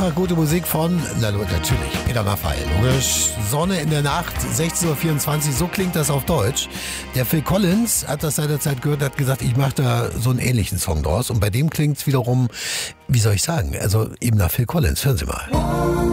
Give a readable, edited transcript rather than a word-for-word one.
einfach gute Musik von, natürlich, Peter Maffay, logisch. Sonne in der Nacht, 16.24 Uhr, so klingt das auf Deutsch. Der Phil Collins hat das seinerzeit gehört, hat gesagt, ich mache da so einen ähnlichen Song draus. Und bei dem klingt es wiederum, wie soll ich sagen, also eben nach Phil Collins. Hören Sie mal.